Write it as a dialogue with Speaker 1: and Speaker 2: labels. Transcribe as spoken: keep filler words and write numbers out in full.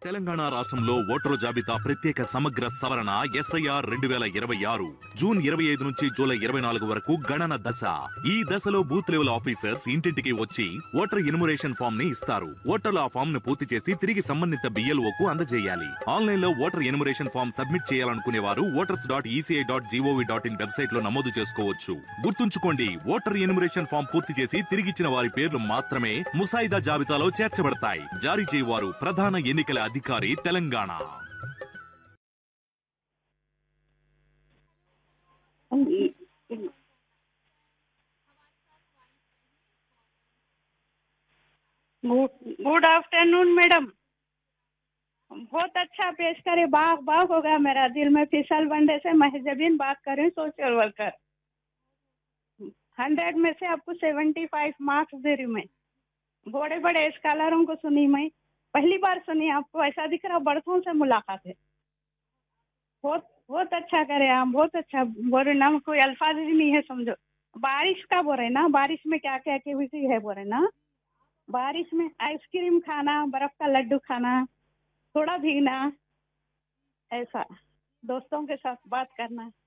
Speaker 1: తెలంగాణ రాష్ట్రంలో ఓటరు జాబితా ప్రత్యేక సమగ్ర సవరణ ఎస్ఐఆర్ రెండు వేల ఇరవై ఆరు జూన్ ఇరవై ఐదు నుంచి జూలై ఇరవై నాలుగు వరకు గణన దశ. ఈ దశలో బూత్ లెవెల్ ఆఫీసర్స్ ఇంటింటికి వచ్చి ఓటర్ ఎన్యుమరేషన్ ఫామ్ ని ఇస్తారు. ఓటర్లు ఆ ఫామ్ ను పూర్తి చేసి తిరిగి సంబంధిత బిఎల్ఓకు అందజేయాలి. ఆన్లైన్ లో ఓటర్ ఎన్యుమరేషన్ ఫామ్ సబ్మిట్ చేయాలనుకునే వారు voters dot ECI dot GOV dot in website లో నమోదు చేసుకోవచ్చు. గుర్తుంచుకోండి, ఓటర్ ఎన్యుమరేషన్ ఫామ్ పూర్తి చేసి తిరిగిచ్చిన వారి పేర్లు మాత్రమే ముసాయిదా జాబితాలో చేర్చబడతాయి. జారీ చేయవారు ప్రధాన ఎన్నికల అధికారి తెలంగాణ.
Speaker 2: Good afternoon madam. बहुत अच्छा पेश करे। बाग बाग हो गया मेरा दिल में। फिसल बंडे से महजबीन बात करें, सोशल वर्कर। हंड्रेड में से आपको सेवेंटी फाइव मार्क्स दे रही मैं। बड़े बड़े स्कॉलरों को सुनी मैं, पहली बार सुनी आपको। ऐसा दिख रहा बरसों से मुलाकात है। बहुत बहुत अच्छा करे आप, बहुत अच्छा बोले ना। कोई अल्फाज ही नहीं है समझो। बारिश का बोल रहे ना, बारिश में क्या क्या एक्टिविटी है बोल रहे ना। बारिश में आइसक्रीम खाना, बर्फ का लड्डू खाना, थोड़ा भीगना, ऐसा दोस्तों के साथ बात करना।